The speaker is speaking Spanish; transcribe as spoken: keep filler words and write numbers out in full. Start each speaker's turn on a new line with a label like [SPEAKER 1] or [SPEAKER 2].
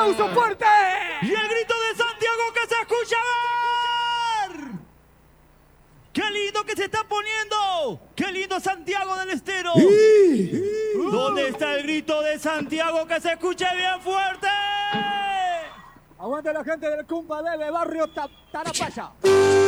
[SPEAKER 1] aplauso fuerte!
[SPEAKER 2] Y el grito de Santiago que se escucha ver. ¡Qué lindo que se está poniendo! ¡Qué lindo Santiago del Estero! ¿Dónde está el grito de Santiago que se escuche bien fuerte?
[SPEAKER 1] Aguante la gente del Cumpa Bebe, barrio Tarapaya.